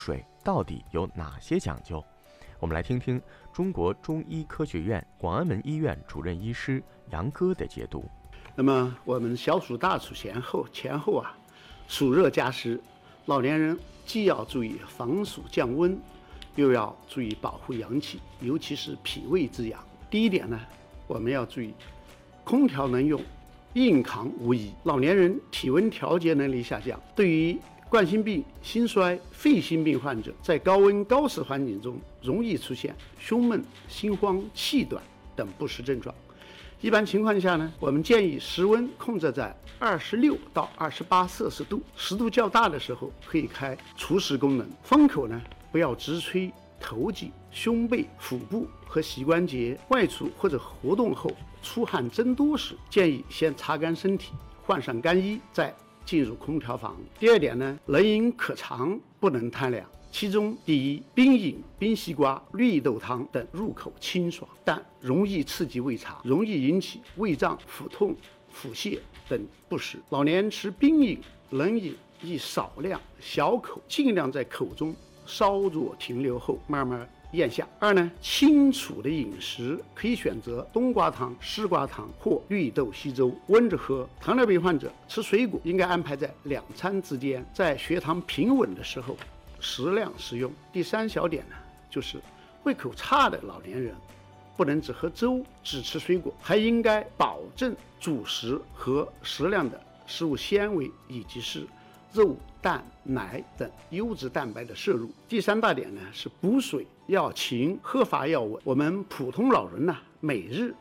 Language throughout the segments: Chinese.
水到底有哪些讲究？我们来听听中国中医科学院广安门医院主任医师杨哥的解读。 那么我们小暑大暑前后暑热加湿，老年人既要注意防暑降温，又要注意保护阳气，尤其是脾胃之阳。第一点呢，我们要注意空调能用，硬扛无疑。老年人体温调节能力下降，对于冠心病、心衰、肺心病患者，在高温高湿环境中容易出现胸闷、心慌、气短等不适症状。一般情况下呢，我们建议室温控制在26到28摄氏度，湿度较大的时候可以开除湿功能。风口呢，不要直吹头颈、胸背、腹部和膝关节。外出或者活动后出汗增多时，建议先擦干身体，换上干衣，再进入空调房。第二点呢，能饮可尝，不能贪凉。其中第一，冰饮、冰西瓜、绿豆汤等入口清爽，但容易刺激胃肠，容易引起胃胀、腹痛、腹泻等不适。老年人吃冰饮、冷饮宜少量小口，尽量在口中稍作停留后慢慢咽下。二呢，清楚的饮食可以选择冬瓜汤、丝瓜汤或绿豆稀粥，温着喝。糖尿病患者吃水果应该安排在2餐之间，在血糖平稳的时候适量食用。第三小点呢，就是胃口差的老年人不能只喝粥只吃水果，还应该保证主食和适量的食物纤维，以及是肉、蛋、奶等优质蛋白的摄入。第三大点呢，是补水要勤，喝法要稳。我们普通老人呢，每日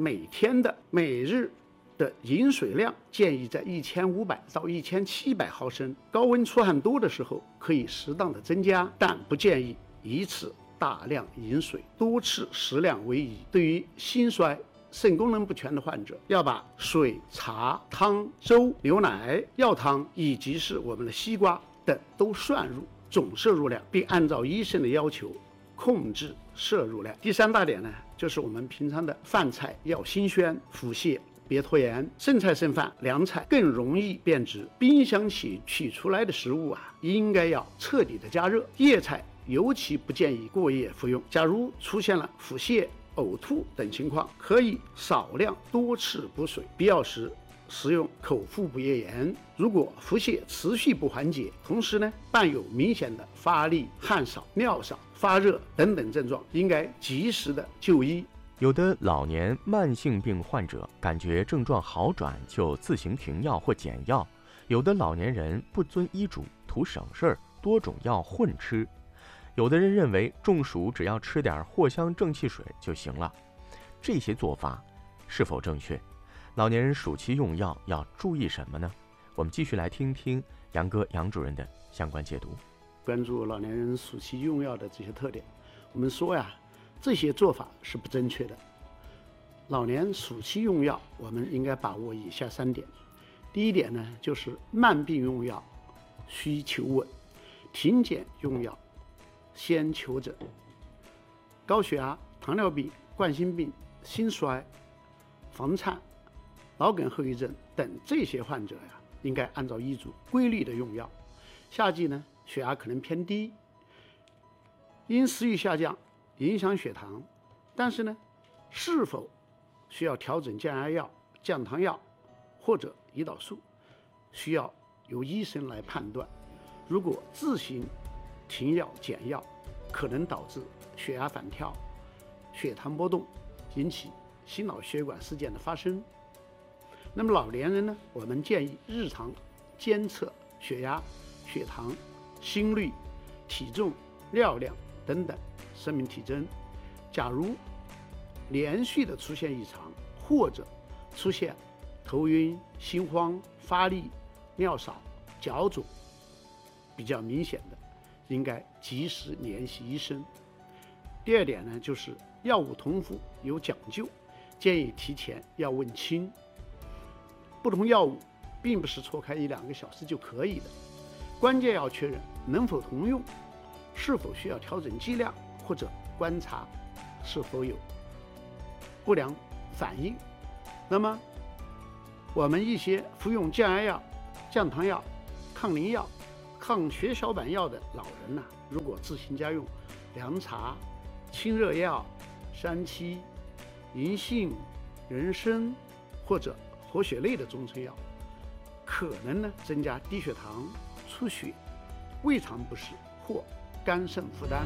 的饮水量建议在1500到1700毫升，高温出汗多的时候可以适当的增加，但不建议以此大量饮水，多次适量为宜。对于心衰、肾功能不全的患者，要把水、茶、汤、粥、牛奶、药汤以及是我们的西瓜等都算入总摄入量，并按照医生的要求控制摄入量。第三大点呢，就是我们平常的饭菜要新鲜，腹泻别拖延。剩菜剩饭、凉菜更容易变质，冰箱取出来的食物应该要彻底的加热。叶菜尤其不建议过夜服用。假如出现了腹泻、呕吐等情况，可以少量多次补水，必要时食用口服补液盐。如果腹泻持续不缓解，同时呢伴有明显的发力、汗少、尿少、发热等等症状，应该及时的就医。 有的老年慢性病患者感觉症状好转就自行停药或减药，有的老年人不遵医嘱，图省事儿，多种药混吃。有的人认为中暑只要吃点藿香正气水就行了，这些做法是否正确？老年人暑期用药要注意什么呢？我们继续来听听杨哥杨主任的相关解读。 关注老年人暑期用药的这些特点，我们说这些做法是不正确的。老年暑期用药，我们应该把握以下3点。第一点呢，就是慢病用药需求稳，停减用药先求诊。高血压、糖尿病、冠心病、心衰、房颤、脑梗后遗症等这些患者应该按照医嘱规律的用药。夏季呢，血压可能偏低，因食欲下降影响血糖，但是呢，是否需要调整降压药、降糖药或者胰岛素，需要由医生来判断。如果自行停药减药，可能导致血压反跳、血糖波动，引起心脑血管事件的发生。那么老年人呢，我们建议日常监测血压、血糖、心率、体重、尿量等等生命体征。假如连续的出现异常，或者出现头晕、心慌、发力、尿少、脚肿比较明显的，应该及时联系医生。第二点呢，就是药物同服有讲究，建议提前要问清。不同药物并不是错开1-2个小时就可以的，关键要确认能否同用，是否需要调整剂量，或者观察是否有不良反应。那么我们一些服用降压药、降糖药、抗磷药、抗血小板药的老人如果自行家用凉茶、清热药、山七、银杏、人参或者活血类的中成药，可能呢增加低血糖、出血、胃肠不适或肝肾负担。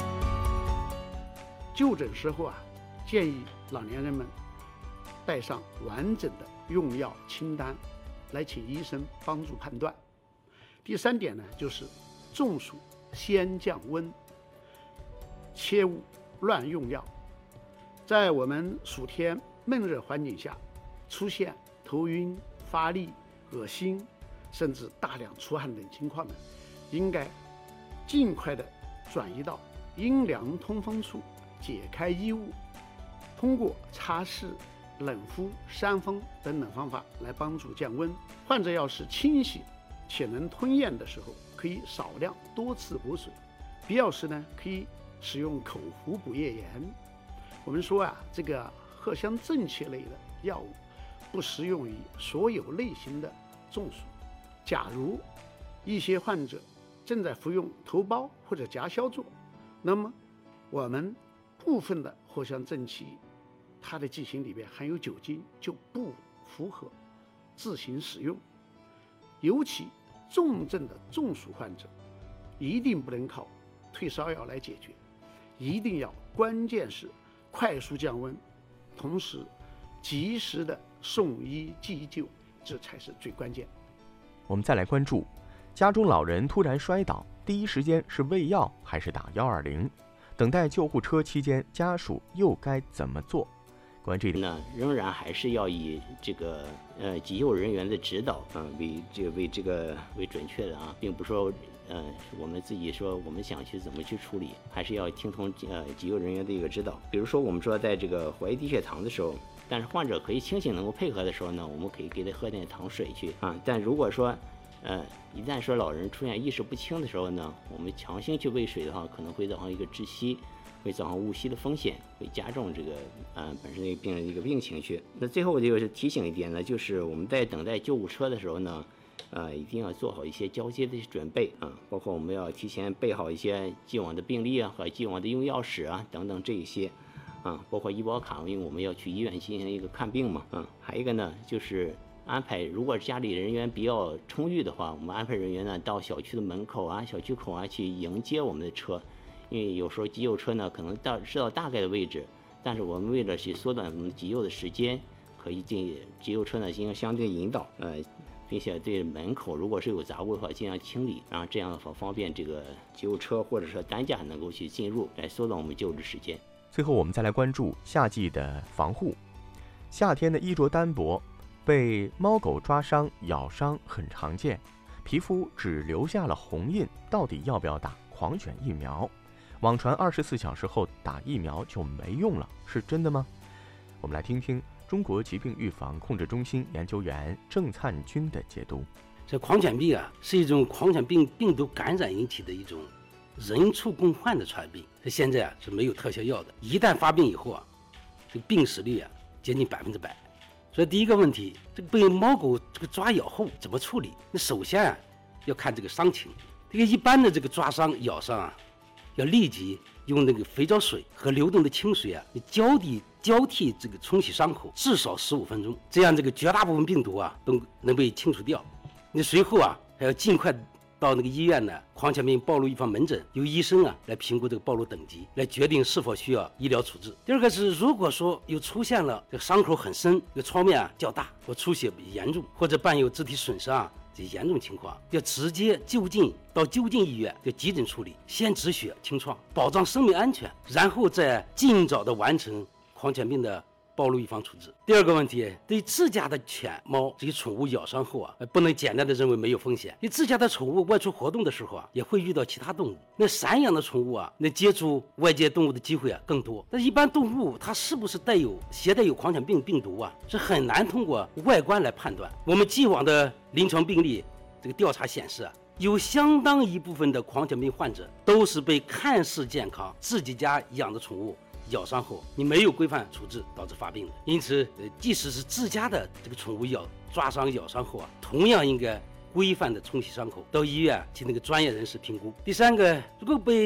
就诊时候建议老年人们带上完整的用药清单，来请医生帮助判断。第3点呢，就是中暑先降温，切勿乱用药。在我们暑天闷热环境下，出现头晕、发力、恶心，甚至大量出汗等情况呢，应该尽快的转移到阴凉通风处，解开衣物，通过擦拭、冷敷、扇风等等方法来帮助降温。患者要是清醒且能吞咽的时候，可以少量多次补水，必要时呢可以使用口服补液盐。我们说这个藿香正气类的药物不适用于所有类型的中暑。假如一些患者正在服用头孢或者甲硝唑，那么我们部分的藿香正气它的剂型里边含有酒精，就不符合自行使用。尤其重症的中暑患者，一定不能靠退烧药来解决，一定要关键是快速降温，同时及时的送医急救，这才是最关键。 我们再来关注，家中老人突然摔倒，第一时间是喂药还是打120？等待救护车期间，家属又该怎么做？关于这点呢，仍然还是要以这个急救人员的指导为准确的并不说我们自己说我们想去怎么去处理，还是要听从急救人员的一个指导。比如说我们说在这个怀疑低血糖的时候，但是患者可以清醒能够配合的时候呢，我们可以给他喝点糖水去但如果说一旦说老人出现意识不清的时候呢，我们强行去喂水的话，可能会造成一个窒息，会造成误吸的风险，会加重这个本身这个病人的一个病情绪。那最后我就是提醒一点呢，就是我们在等待救护车的时候呢，一定要做好一些交接的准备包括我们要提前备好一些既往的病历和既往的用药史等等这一些包括医保卡，因为我们要去医院进行一个看病嘛还有一个呢就是安排，如果家里人员比较充裕的话，我们安排人员呢到小区的门口小区口去迎接我们的车。因为有时候急救车呢可能知道大概的位置，但是我们为了去缩短我们急救的时间，可以进急救车呢进行相对引导并且对门口如果是有杂物的话尽量清理，然后这样的话方便这个急救车或者说担架能够去进入，来缩短我们救治时间。 最后我们再来关注夏季的防护。夏天的衣着单薄，被猫狗抓伤、咬伤很常见，皮肤只留下了红印，到底要不要打狂犬疫苗？网传24小时后打疫苗就没用了，是真的吗？我们来听听中国疾病预防控制中心研究员郑灿军的解读。 这狂犬病是一种狂犬病病毒感染引起的一种人畜共患的传染病，它现在是没有特效药的，一旦发病以后这个病死率接近100%。所以第一个问题，这个被猫狗这个抓咬后怎么处理？那首先要看这个伤情。这个一般的这个抓伤咬伤要立即用那个肥皂水和流动的清水交替这个冲洗伤口，至少15分钟，这样这个绝大部分病毒都能被清除掉。你随后还要尽快到那个医院狂犬病暴露预防门诊，由医生来评估这个暴露等级，来决定是否需要医疗处置。第二个是，如果说有出现了这个伤口很深，这个创面较大或出血严重，或者伴有肢体损伤这严重情况，要直接到就近医院就急诊处理，先止血清创，保障生命安全，然后再尽早的完成狂犬病的暴露预防处置。第二个问题，对自家的犬猫这些宠物咬伤后不能简单的认为没有风险，因为自家的宠物外出活动的时候也会遇到其他动物，那散养的宠物那接触外界动物的机会更多。但一般动物它是不是携带有狂犬病病毒是很难通过外观来判断。我们既往的临床病例这个调查显示有相当一部分的狂犬病患者都是被看似健康自己家养的宠物咬伤后，你没有规范处置导致发病的。因此即使是自家的这个宠物抓伤咬伤后同样应该规范的冲洗伤口，到医院请那个专业人士评估。第三个，如果被